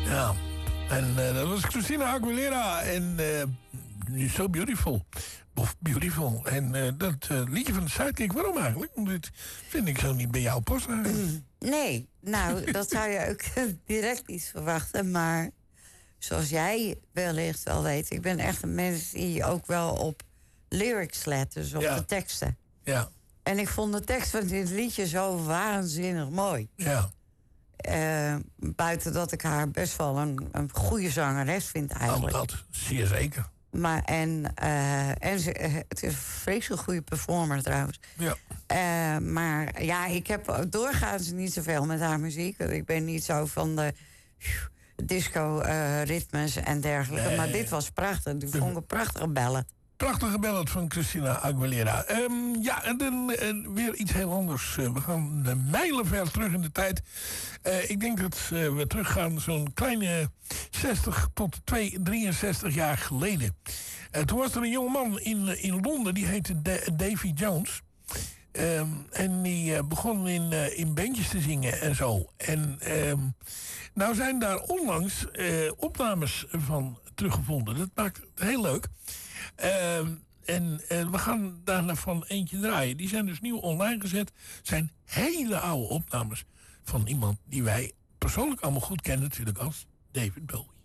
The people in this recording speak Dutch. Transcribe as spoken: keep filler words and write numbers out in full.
Ja. En uh, dat was Christina Aguilera en uh, So Beautiful. Of Beautiful. En uh, dat uh, liedje van de Sidekick, waarom eigenlijk? Want dit vind ik zo niet bij jou passen. Mm, nee, nou, dat zou je ook direct niet verwachten. Maar zoals jij wellicht wel weet, ik ben echt een mens die ook wel op lyrics let, dus op ja. de teksten. Ja. En ik vond de tekst van dit liedje zo waanzinnig mooi. Ja. Uh, buiten dat ik haar best wel een, een goede zangeres vind eigenlijk. Oh, dat zeer zeker. Maar en, uh, en ze, uh, het is een vreselijk goede performer trouwens. Ja. Uh, maar ja, ik heb doorgaans niet zoveel met haar muziek. Want ik ben niet zo van de disco-ritmes uh, en dergelijke. Nee. Maar dit was prachtig. Die vond ik een prachtige ballad. Prachtige ballad van Christina Aguilera. Um, ja, en dan uh, weer iets heel anders. Uh, we gaan uh, mijlenver terug in de tijd. Uh, ik denk dat uh, we teruggaan zo'n kleine zestig tot drieënzestig jaar geleden. Uh, toen was er een jongeman in, in Londen, die heette D- Davy Jones. Um, en die uh, begon in, uh, in bandjes te zingen en zo. En um, nou zijn daar onlangs uh, opnames van teruggevonden. Dat maakt het heel leuk. Uh, en uh, we gaan daarvan eentje draaien. Die zijn dus nieuw online gezet. Zijn hele oude opnames van iemand die wij persoonlijk allemaal goed kennen, natuurlijk als David Bowie.